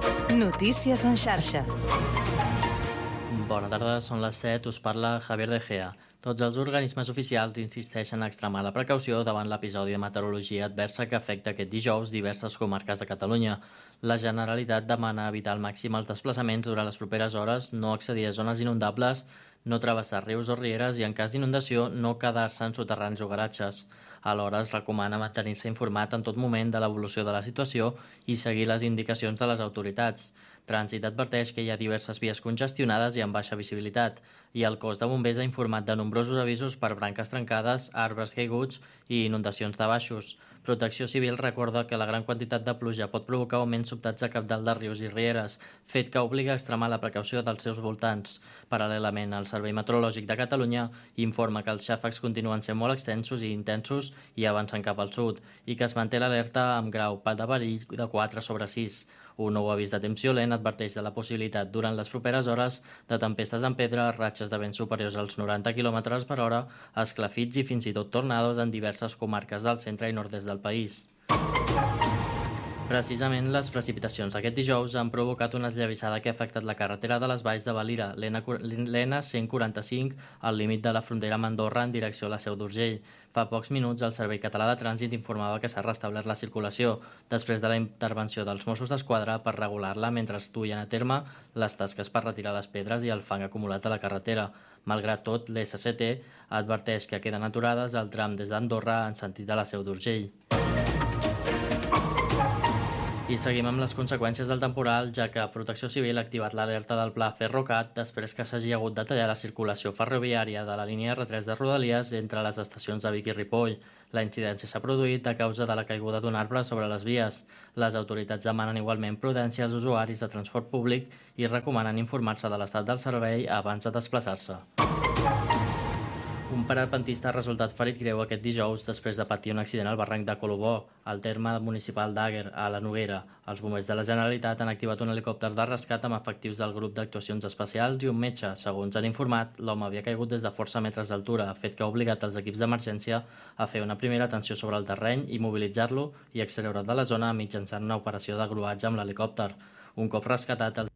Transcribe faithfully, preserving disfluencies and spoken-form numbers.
Notícies en xarxa. Bona tarda, són les set, us parla Javier De Gea. Tots els organismes oficials insisteixen a extremar la precaució davant l'episodi de meteorologia adversa que afecta aquest dijous diverses comarques de Catalunya. La Generalitat demana evitar al màxim els desplaçaments durant les properes hores, no accedir a zones inundables, no travessar rius o rieres i, en cas d'inundació, no quedar-se en soterranis o garatges. Alhora es recomana mantenir-se informat en tot moment de l'evolució de la situació i seguir les indicacions de les autoritats. Trànsit adverteix que hi ha diverses vies congestionades i amb baixa visibilitat, i el cos de bombers ha informat de nombrosos avisos per branques trencades, arbres caiguts i inundacions de baixos. Protecció Civil recorda que la gran quantitat de pluja pot provocar augments sobtats a cabdal de rius i rieres, fet que obliga a extremar la precaució dels seus voltants. Paral·lelament, el Servei Meteorològic de Catalunya informa que els xàfecs continuen sent molt extensos i intensos i avancen cap al sud, i que es manté l'alerta amb grau de perill de quatre sobre sis. Un nou avís de temps violent adverteix de la possibilitat durant les properes hores de tempestes en pedra, ratxes de vent superiors als noranta quilòmetres per hora, esclafits i fins i tot tornados en diverses comarques del centre i nord-est del país. Precisament, les precipitacions d'aquest dijous han provocat una esllavissada que ha afectat la carretera de les Valls de Valira, l'N cent quaranta-cinc, al límit de la frontera amb Andorra en direcció a la Seu d'Urgell. Fa pocs minuts, el Servei Català de Trànsit informava que s'ha restablert la circulació, després de la intervenció dels Mossos d'Esquadra per regular-la mentre es duien a terme les tasques per retirar les pedres i el fang acumulat a la carretera. Malgrat tot, l'S C T adverteix que queden aturades el tram des d'Andorra en sentit de la Seu d'Urgell. I seguim amb les conseqüències del temporal, ja que Protecció Civil ha activat l'alerta del pla Ferrocat després que s'hagi hagut de tallar la circulació ferroviària de la línia R tres de Rodalies entre les estacions de Vic i Ripoll. La incidència s'ha produït a causa de la caiguda d'un arbre sobre les vies. Les autoritats demanen igualment prudència als usuaris de transport públic i recomanen informar-se de l'estat del servei abans de desplaçar-se. Un parapentista ha resultat ferit greu aquest dijous després de patir un accident al barranc de Colobó, al terme municipal d'Àguer, a la Noguera. Els bombers de la Generalitat han activat un helicòpter de rescat amb efectius del grup d'actuacions especials i un metge. Segons han informat, l'home havia caigut des de força metres d'altura, fet que ha obligat els equips d'emergència a fer una primera atenció sobre el terreny i mobilitzar-lo i extreure'l de la zona mitjançant una operació de gruatge amb l'helicòpter. Un cop rescatat, els